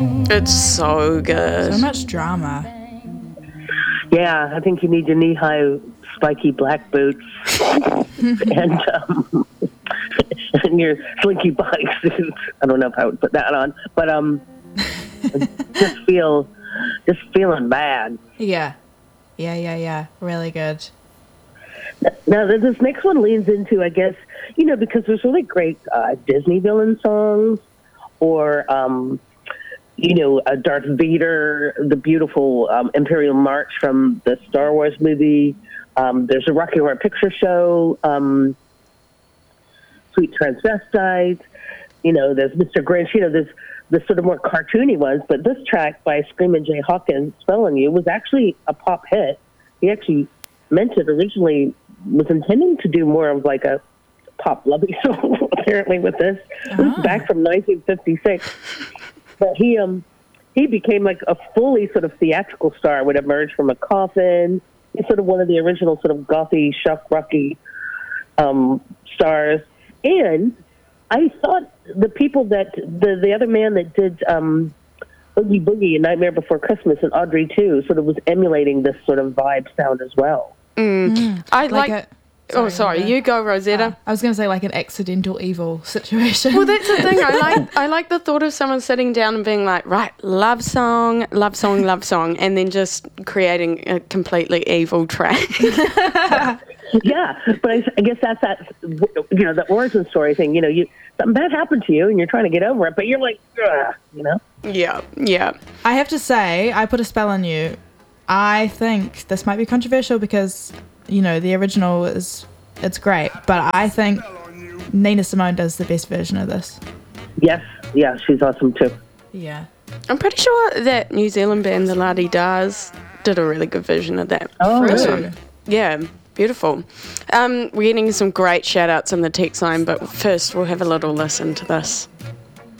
It's so good. So much drama. Yeah, I think you need your knee-high spiky black boots and and your slinky bike suits. I don't know if I would put that on, but just feeling bad. Yeah. Really good. Now, this next one leans into, I guess, because there's really great Disney villain songs, or Darth Vader, the beautiful Imperial March from the Star Wars movie. There's a Rocky Horror Picture Show, Sweet Transvestite. There's Mr. Grinch. There's the sort of more cartoony ones. But this track by Screamin' Jay Hawkins, Spell on You, was actually a pop hit. He actually meant it originally, was intending to do more of like a pop lovey song, apparently, with this. This is back from 1956. But he became like a fully sort of theatrical star, would emerge from a coffin. He's sort of one of the original sort of gothy, shock rocky stars. And I thought the people that, the other man that did Oogie Boogie and Nightmare Before Christmas and Audrey too, sort of was emulating this sort of vibe sound as well. I like sorry, you go, Rosetta. I was going to say like an accidental evil situation. Well, that's the thing. I like the thought of someone sitting down and being like, right, love song, and then just creating a completely evil track. Yeah, but I guess that's the origin story thing. Something bad happened to you, and you're trying to get over it, but you're like, ugh. Yeah. I have to say, I put a spell on you. I think this might be controversial because, the original it's great, but I think Nina Simone does the best version of this. Yes, yeah, she's awesome too. Yeah. I'm pretty sure that New Zealand band, the La Di Dars, did a really good version of that. Oh, first really? one. Yeah, beautiful. We're getting some great shout-outs in the text line, but first we'll have a little listen to this.